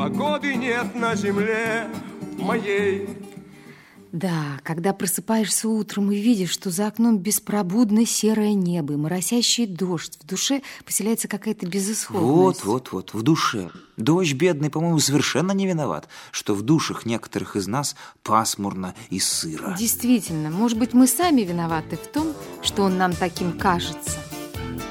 погоды нет на земле моей. Да, когда просыпаешься утром и видишь, что за окном беспробудно серое небо и моросящий дождь, в душе поселяется какая-то безысходность. Вот, в душе. Дождь бедный, по-моему, совершенно не виноват, что в душах некоторых из нас пасмурно и сыро. Действительно, может быть, мы сами виноваты в том, что он нам таким кажется.